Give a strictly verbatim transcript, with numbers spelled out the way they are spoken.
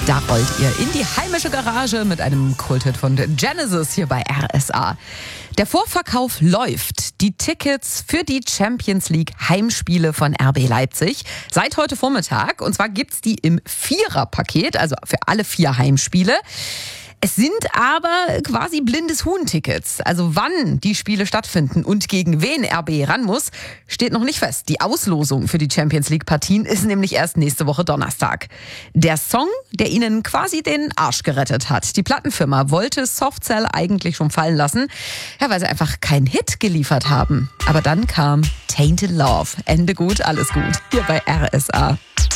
Da rollt ihr in die heimische Garage mit einem Kulthit von Genesis hier bei R S A. Der Vorverkauf läuft. Die Tickets für die Champions League Heimspiele von R B Leipzig seit heute Vormittag. Und zwar gibt's die im Vierer-Paket, also für alle vier Heimspiele. Es sind aber quasi blindes Huhn-Tickets. Also wann die Spiele stattfinden und gegen wen R B ran muss, steht noch nicht fest. Die Auslosung für die Champions League-Partien ist nämlich erst nächste Woche Donnerstag. Der Song, der ihnen quasi den Arsch gerettet hat. Die Plattenfirma wollte Softcell eigentlich schon fallen lassen, ja, weil sie einfach keinen Hit geliefert haben. Aber dann kam Tainted Love. Ende gut, alles gut. Hier bei R S A.